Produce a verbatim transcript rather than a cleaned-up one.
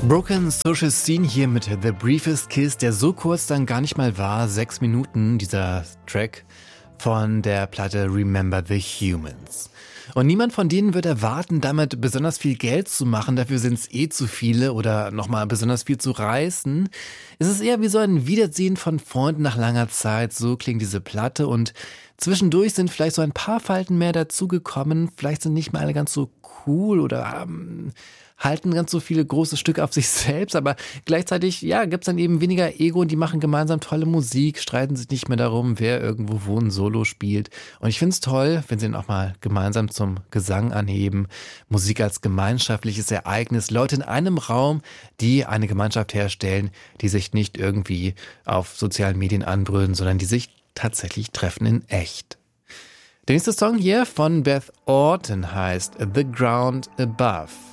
Broken Social Scene hier mit The Briefest Kiss, der so kurz dann gar nicht mal war. Sechs Minuten, dieser Track von der Platte Remember the Humans. Und niemand von denen wird erwarten, damit besonders viel Geld zu machen. Dafür sind es eh zu viele oder nochmal besonders viel zu reißen. Es ist eher wie so ein Wiedersehen von Freunden nach langer Zeit. So klingt diese Platte und zwischendurch sind vielleicht so ein paar Falten mehr dazugekommen. Vielleicht sind nicht mehr alle ganz so cool oder ähm, halten ganz so viele große Stücke auf sich selbst, aber gleichzeitig, ja, gibt's dann eben weniger Ego und die machen gemeinsam tolle Musik, streiten sich nicht mehr darum, wer irgendwo wo ein Solo spielt. Und ich find's toll, wenn sie dann auch mal gemeinsam zum Gesang anheben. Musik als gemeinschaftliches Ereignis, Leute in einem Raum, die eine Gemeinschaft herstellen, die sich nicht irgendwie auf sozialen Medien anbrüllen, sondern die sich tatsächlich treffen in echt. Der nächste Song hier von Beth Orton heißt The Ground Above.